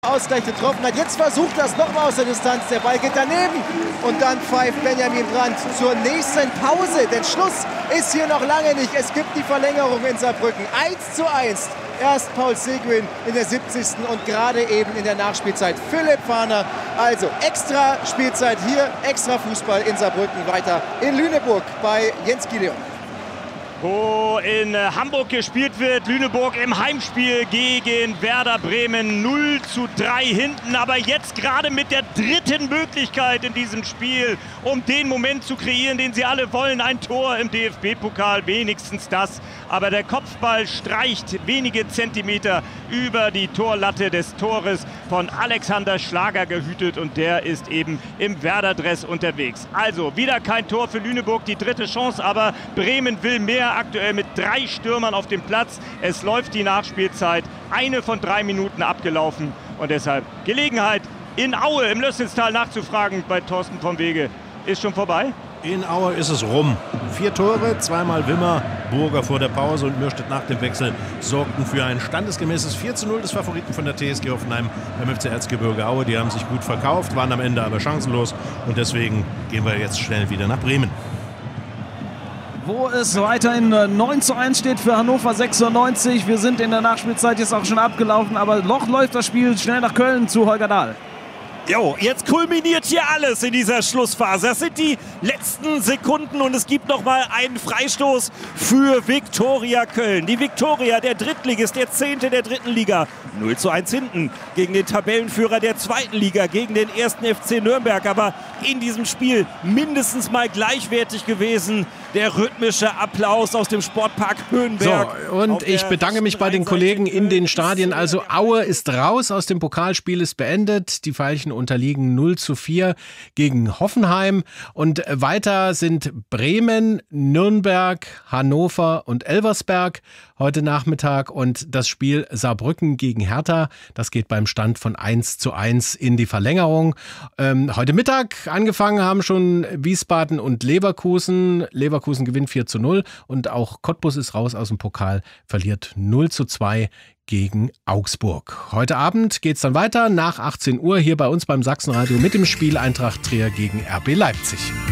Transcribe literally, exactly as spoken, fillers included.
Ausgleich getroffen hat. Jetzt versucht das nochmal aus der Distanz. Der Ball geht daneben. Und dann pfeift Benjamin Brandt zur nächsten Pause. Denn Schluss ist hier noch lange nicht. Es gibt die Verlängerung in Saarbrücken. eins zu eins. Erst Paul Seguin in der siebzigsten und gerade eben in der Nachspielzeit Philipp Fahner. Also extra Spielzeit hier, extra Fußball in Saarbrücken. Weiter in Lüneburg bei Jens Gideon. Wo in Hamburg gespielt wird. Lüneburg im Heimspiel gegen Werder Bremen null zu drei hinten. Aber jetzt gerade mit der dritten Möglichkeit in diesem Spiel, um den Moment zu kreieren, den sie alle wollen. Ein Tor im D F B-Pokal, wenigstens das. Aber der Kopfball streicht wenige Zentimeter über die Torlatte des Tores von Alexander Schlager gehütet. Und der ist eben im Werder-Dress unterwegs. Also wieder kein Tor für Lüneburg, die dritte Chance. Aber Bremen will mehr. Aktuell mit drei Stürmern auf dem Platz. Es läuft die Nachspielzeit. Eine von drei Minuten abgelaufen. Und deshalb Gelegenheit, in Aue im Lößnitztal nachzufragen bei Thorsten vom Wege. Ist schon vorbei? In Aue ist es rum. Vier Tore, zweimal Wimmer, Burger vor der Pause und Mürstedt nach dem Wechsel sorgten für ein standesgemäßes vier zu null des Favoriten von der T S G Hoffenheim beim F C Erzgebirge Aue. Die haben sich gut verkauft, waren am Ende aber chancenlos. Und deswegen gehen wir jetzt schnell wieder nach Bremen. Wo es weiterhin neun zu eins steht für Hannover sechsundneunzig. Wir sind in der Nachspielzeit jetzt auch schon abgelaufen, aber noch läuft das Spiel schnell nach Köln zu Holger Dahl. Jo, jetzt kulminiert hier alles in dieser Schlussphase. Das sind die letzten Sekunden und es gibt noch mal einen Freistoß für Viktoria Köln. Die Viktoria, der Drittligist, der Zehnte der dritten Liga. null zu eins hinten gegen den Tabellenführer der zweiten Liga, gegen den ersten F C Nürnberg. Aber in diesem Spiel mindestens mal gleichwertig gewesen. Der rhythmische Applaus aus dem Sportpark Höhenberg. So, und ich bedanke mich bei den Kollegen in den Stadien. Also Aue ist raus aus dem Pokalspiel, ist beendet. Die Veilchen unterliegen null zu vier gegen Hoffenheim. Und weiter sind Bremen, Nürnberg, Hannover und Elversberg heute Nachmittag. Und das Spiel Saarbrücken gegen Hertha, das geht beim Stand von eins zu eins in die Verlängerung. Ähm, heute Mittag angefangen haben schon Wiesbaden und Leverkusen. Leverkusen gewinnt vier zu null und auch Cottbus ist raus aus dem Pokal, verliert null zu zwei gegen Augsburg. Heute Abend geht es dann weiter nach achtzehn Uhr hier bei uns beim Sachsenradio mit dem Spiel Eintracht Trier gegen R B Leipzig.